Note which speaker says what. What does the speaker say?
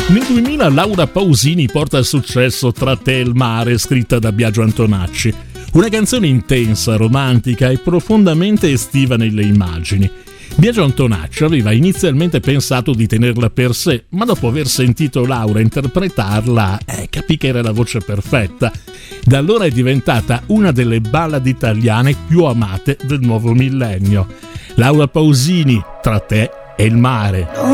Speaker 1: Nel 2000 Laura Pausini porta al successo Tra te e il mare, scritta da Biagio Antonacci. Una canzone intensa, romantica e profondamente estiva nelle immagini. Biagio Antonacci aveva inizialmente pensato di tenerla per sé, ma dopo aver sentito Laura interpretarla, capì che era la voce perfetta. Da allora è diventata una delle ballad italiane più amate del nuovo millennio. Laura Pausini, Tra te e il mare.